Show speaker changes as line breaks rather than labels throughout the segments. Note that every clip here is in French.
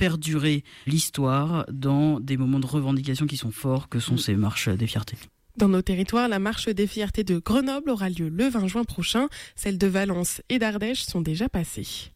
perdurer l'histoire dans des moments de revendication qui sont forts, que sont ces marches des fiertés.
Dans nos territoires, la marche des fiertés de Grenoble aura lieu le 20 juin prochain. Celles de Valence et d'Ardèche sont déjà passées.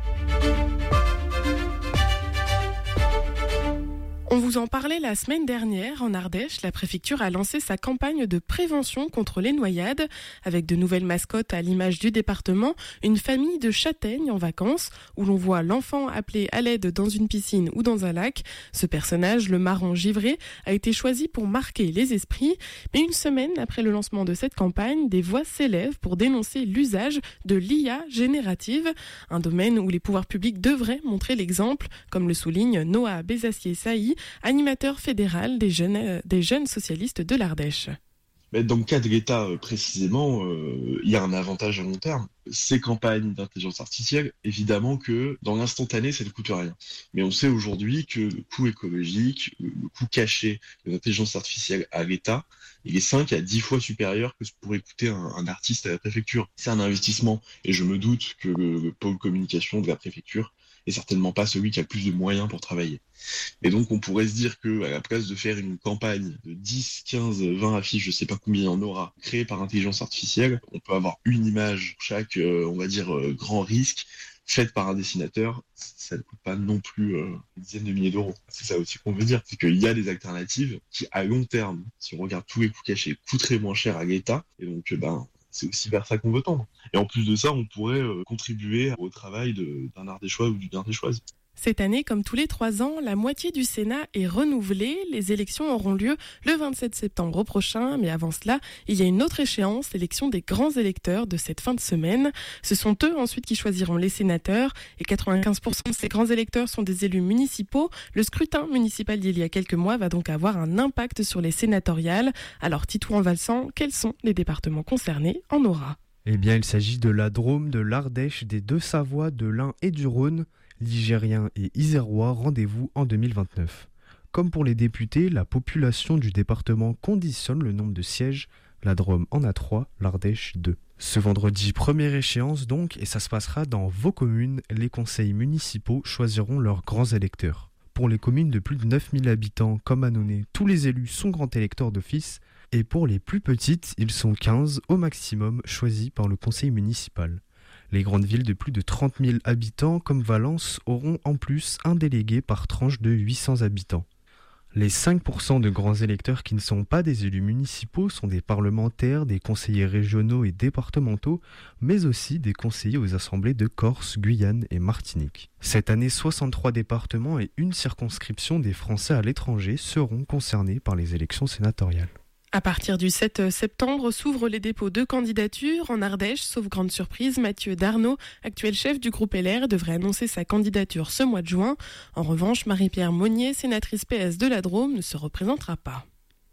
On vous en parlait la semaine dernière. En Ardèche, la préfecture a lancé sa campagne de prévention contre les noyades. Avec de nouvelles mascottes à l'image du département, une famille de châtaignes en vacances, où l'on voit l'enfant appelé à l'aide dans une piscine ou dans un lac. Ce personnage, le marron givré, a été choisi pour marquer les esprits. Mais une semaine après le lancement de cette campagne, des voix s'élèvent pour dénoncer l'usage de l'IA générative, un domaine où les pouvoirs publics devraient montrer l'exemple, comme le souligne Noah Bézassier-Sailly, animateur fédéral des jeunes socialistes de l'Ardèche.
Dans le cas de l'État précisément, il y a un avantage à long terme. Ces campagnes d'intelligence artificielle, évidemment que dans l'instantané, ça ne coûte rien. Mais on sait aujourd'hui que le coût écologique, le coût caché de l'intelligence artificielle à l'État, il est 5 à 10 fois supérieur que ce que pourrait coûter un artiste à la préfecture. C'est un investissement et je me doute que le pôle communication de la préfecture est certainement pas celui qui a le plus de moyens pour travailler. Et donc on pourrait se dire que à la place de faire une campagne de 10, 15, 20 affiches, je sais pas combien il y en aura, créées par intelligence artificielle, on peut avoir une image pour chaque, on va dire, grand risque, faite par un dessinateur, ça ne coûte pas non plus des dizaines de milliers d'euros. C'est ça aussi qu'on veut dire, c'est qu'il y a des alternatives qui, à long terme, si on regarde tous les coûts cachés, coûteraient moins cher à l'État, et donc c'est aussi vers ça qu'on veut tendre. Et en plus de ça, on pourrait contribuer au travail d'un Ardéchois ou d'une Ardéchoise.
Cette année, comme tous les 3 ans, la moitié du Sénat est renouvelée. Les élections auront lieu le 27 septembre prochain. Mais avant cela, il y a une autre échéance, l'élection des grands électeurs de cette fin de semaine. Ce sont eux ensuite qui choisiront les sénateurs. Et 95% de ces grands électeurs sont des élus municipaux. Le scrutin municipal d'il y a quelques mois va donc avoir un impact sur les sénatoriales. Alors, Titouan-Valsan, quels sont les départements concernés en aura ?
Eh bien, il s'agit de la Drôme, de l'Ardèche, des Deux-Savoies, de l'Ain et du Rhône. Ligériens et Isérois, rendez-vous en 2029. Comme pour les députés, la population du département conditionne le nombre de sièges. La Drôme en a 3, l'Ardèche 2. Ce vendredi, première échéance donc, et ça se passera dans vos communes. Les conseils municipaux choisiront leurs grands électeurs. Pour les communes de plus de 9000 habitants, comme Annonay, tous les élus sont grands électeurs d'office. Et pour les plus petites, ils sont 15 au maximum, choisis par le conseil municipal. Les grandes villes de plus de 30 000 habitants, comme Valence, auront en plus un délégué par tranche de 800 habitants. Les 5% de grands électeurs qui ne sont pas des élus municipaux sont des parlementaires, des conseillers régionaux et départementaux, mais aussi des conseillers aux assemblées de Corse, Guyane et Martinique. Cette année, 63 départements et une circonscription des Français à l'étranger seront concernés par les élections sénatoriales.
À partir du 7 septembre s'ouvrent les dépôts de candidatures. En Ardèche, sauf grande surprise, Mathieu Darnaud, actuel chef du groupe LR, devrait annoncer sa candidature ce mois de juin. En revanche, Marie-Pierre Monnier, sénatrice PS de la Drôme, ne se représentera pas.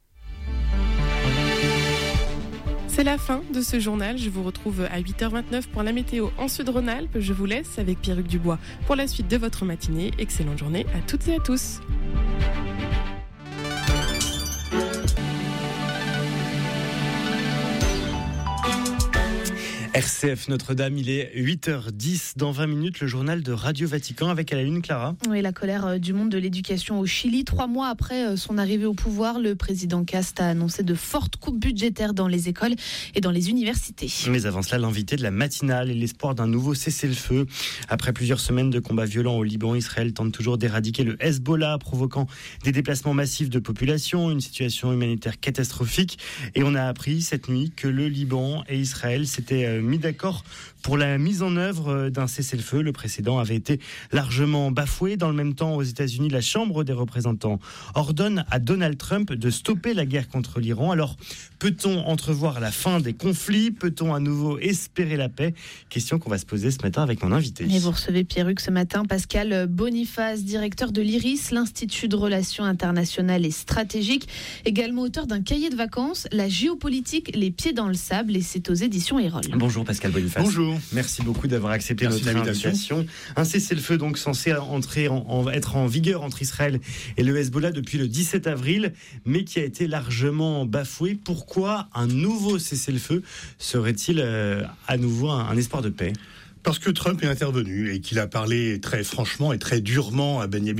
C'est la fin de ce journal. Je vous retrouve à 8h29 pour la météo en Sud-Rhône-Alpes. Je vous laisse avec Pierruc Dubois pour la suite de votre matinée. Excellente journée à toutes et à tous.
RCF Notre-Dame, il est 8h10. Dans 20 minutes, le journal de Radio Vatican avec à la une, Clara.
Oui, la colère du monde de l'éducation au Chili. 3 mois après son arrivée au pouvoir, le président Cast a annoncé de fortes coupes budgétaires dans les écoles et dans les universités.
Mais avant cela, l'invité de la matinale et l'espoir d'un nouveau cessez-le-feu. Après plusieurs semaines de combats violents au Liban, Israël tente toujours d'éradiquer le Hezbollah, provoquant des déplacements massifs de population, une situation humanitaire catastrophique. Et on a appris cette nuit que le Liban et Israël s'étaient mis d'accord pour la mise en œuvre d'un cessez-le-feu. Le précédent avait été largement bafoué. Dans le même temps, aux États-Unis, la Chambre des représentants ordonne à Donald Trump de stopper la guerre contre l'Iran. Alors, peut-on entrevoir la fin des conflits ? Peut-on à nouveau espérer la paix ? Question qu'on va se poser ce matin avec mon invité.
Et vous recevez Pierruc ce matin, Pascal Boniface, directeur de l'IRIS, l'Institut de Relations Internationales et Stratégiques, également auteur d'un cahier de vacances, La géopolitique, les pieds dans le sable, et c'est aux éditions Erol.
Bonjour Pascal Boniface.
Bonjour.
Merci beaucoup d'avoir accepté notre invitation. Un cessez-le-feu donc censé être en vigueur entre Israël et le Hezbollah depuis le 17 avril, mais qui a été largement bafoué. Pourquoi un nouveau cessez-le-feu serait-il à nouveau un espoir de paix ?
Parce que Trump est intervenu et qu'il a parlé très franchement et très durement à Benjamin